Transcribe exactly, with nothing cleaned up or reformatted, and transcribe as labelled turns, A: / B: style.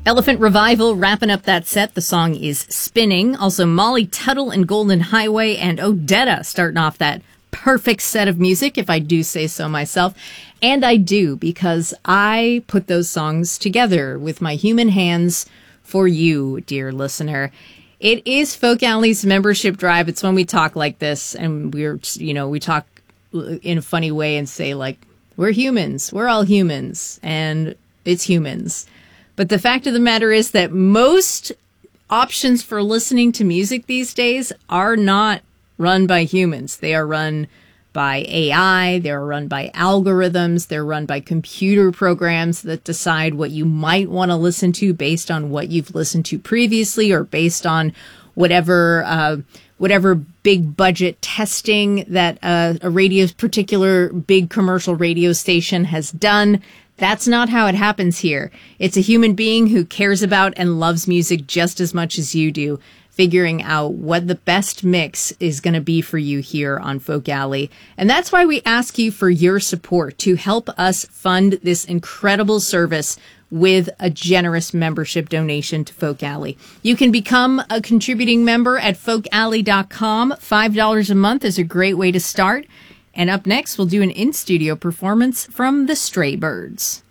A: Elephant Revival wrapping up that set. The song is Spinning. Also Molly Tuttle and Golden Highway and Odetta starting off that perfect set of music, if I do say so myself. And I do, because I put those songs together with my human hands for you, dear listener. It is Folk Alley's membership drive. It's when we talk like this and we're, you know, we talk in a funny way and say like, we're humans. We're all humans and it's humans. But the fact of the matter is that most options for listening to music these days are not run by humans. They are run by A I, they're run by algorithms, they're run by computer programs that decide what you might want to listen to based on what you've listened to previously or based on whatever uh, whatever big budget testing that uh, a radio particular big commercial radio station has done. That's not how it happens here. It's a human being who cares about and loves music just as much as you do, figuring out what the best mix is going to be for you here on Folk Alley. And that's why we ask you for your support to help us fund this incredible service with a generous membership donation to Folk Alley. You can become a contributing member at folk alley dot com. five dollars a month is a great way to start. And up next, we'll do an in-studio performance from the Stray Birds.